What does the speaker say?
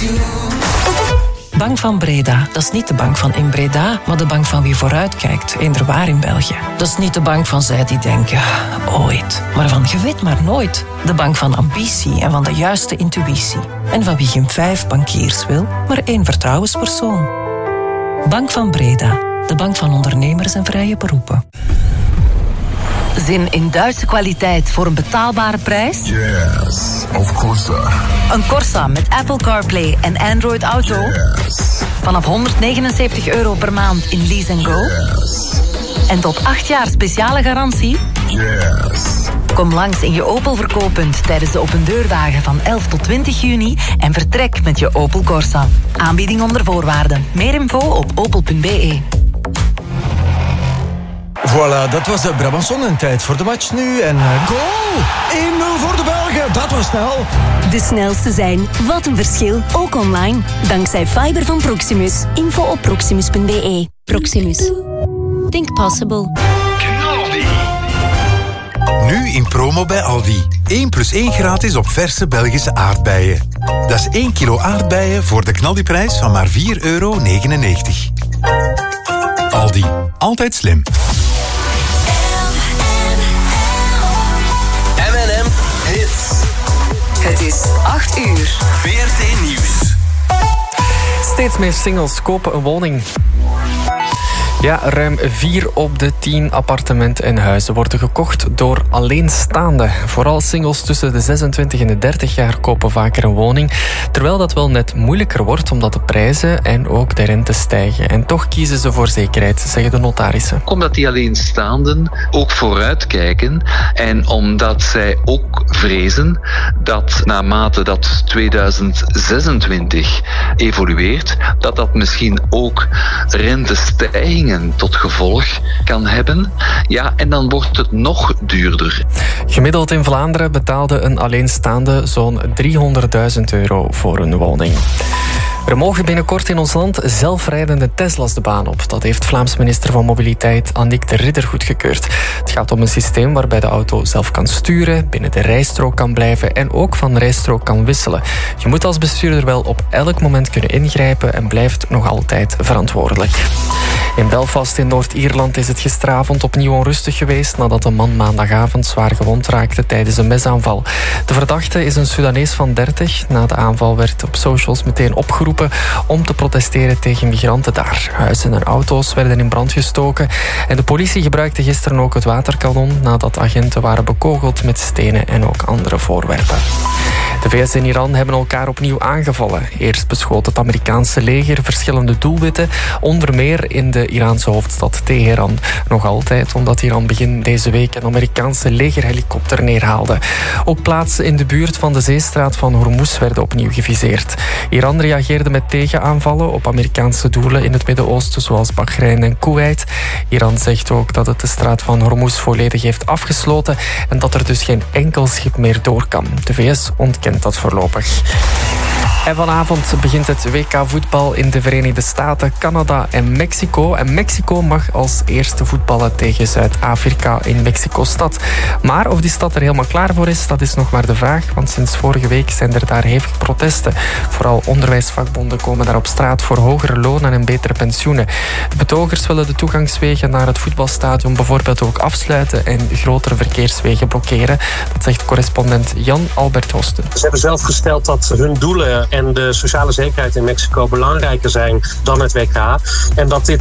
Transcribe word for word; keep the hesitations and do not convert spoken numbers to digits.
Bank van Breda, dat is niet de bank van in Breda, maar de bank van wie vooruitkijkt, eender waar in België. Dat is niet de bank van zij die denken, ooit, maar van je weet maar nooit. De bank van ambitie en van de juiste intuïtie. En van wie geen vijf bankiers wil, maar één vertrouwenspersoon. Bank van Breda, de bank van ondernemers en vrije beroepen. Zin in Duitse kwaliteit voor een betaalbare prijs? Yes, of course. Een Corsa met Apple CarPlay en Android Auto? Yes. Vanaf honderdnegenenzeventig euro per maand in Lease and Go? Yes. En tot acht jaar speciale garantie? Yes. Kom langs in je Opel verkooppunt tijdens de opendeurdagen van elf tot twintig juni en vertrek met je Opel Corsa. Aanbieding onder voorwaarden. Meer info op opel punt b e. Voilà, dat was de Brabançon en tijd voor de match nu. En uh, goal! één nul voor de Belgen, dat was snel. De snelste zijn, wat een verschil, ook online. Dankzij fiber van Proximus. Info op proximus punt b e. Proximus. Think possible. Nu in promo bij Aldi. één plus één gratis op verse Belgische aardbeien. Dat is één kilo aardbeien voor de knaldiprijs van maar vier euro negenennegentig. Aldi. Altijd slim. M en M Hits. Het is acht uur. V R T Nieuws. Steeds meer singles kopen een woning. Ja, ruim vier op de tien appartementen en huizen worden gekocht door alleenstaanden. Vooral singles tussen de zesentwintig en de dertig jaar kopen vaker een woning. Terwijl dat wel net moeilijker wordt omdat de prijzen en ook de rente stijgen. En toch kiezen ze voor zekerheid, zeggen de notarissen. Omdat die alleenstaanden ook vooruitkijken en omdat zij ook vrezen dat naarmate dat tweeduizend zesentwintig evolueert, dat dat misschien ook rentestijgingen tot gevolg kan hebben. Ja, en dan wordt het nog duurder. Gemiddeld in Vlaanderen betaalde een alleenstaande zo'n driehonderdduizend euro voor een woning. Er mogen binnenkort in ons land zelfrijdende Tesla's de baan op. Dat heeft Vlaams minister van Mobiliteit Annick de Ridder goedgekeurd. Het gaat om een systeem waarbij de auto zelf kan sturen, binnen de rijstrook kan blijven en ook van rijstrook kan wisselen. Je moet als bestuurder wel op elk moment kunnen ingrijpen en blijft nog altijd verantwoordelijk. In Belfast in Noord-Ierland is het gisteravond opnieuw onrustig geweest nadat een man maandagavond zwaar gewond raakte tijdens een mesaanval. De verdachte is een Soedanees van dertig. Na de aanval werd op socials meteen opgeroepen om te protesteren tegen migranten daar. Huizen en auto's werden in brand gestoken en de politie gebruikte gisteren ook het waterkanon nadat agenten waren bekogeld met stenen en ook andere voorwerpen. De V S en Iran hebben elkaar opnieuw aangevallen. Eerst beschoot het Amerikaanse leger verschillende doelwitten, onder meer in de Iraanse hoofdstad Teheran. Nog altijd omdat Iran begin deze week een Amerikaanse legerhelikopter neerhaalde. Ook plaatsen in de buurt van de zeestraat van Hormuz werden opnieuw geviseerd. Iran reageerde met tegenaanvallen op Amerikaanse doelen in het Midden-Oosten, zoals Bahrein en Kuwait. Iran zegt ook dat het de straat van Hormuz volledig heeft afgesloten en dat er dus geen enkel schip meer door kan. De V S ontkent dat voorlopig. En vanavond begint het W K voetbal in de Verenigde Staten, Canada en Mexico. En Mexico mag als eerste voetballen tegen Zuid-Afrika in Mexico-stad. Maar of die stad er helemaal klaar voor is, dat is nog maar de vraag. Want sinds vorige week zijn er daar hevig protesten. Vooral onderwijsvakbonden komen daar op straat voor hogere lonen en betere pensioenen. De betogers willen de toegangswegen naar het voetbalstadion bijvoorbeeld ook afsluiten en grotere verkeerswegen blokkeren. Dat zegt correspondent Jan Albert Hosten. Ze hebben zelf gesteld dat hun doelen en de sociale zekerheid in Mexico belangrijker zijn dan het W K. En dat dit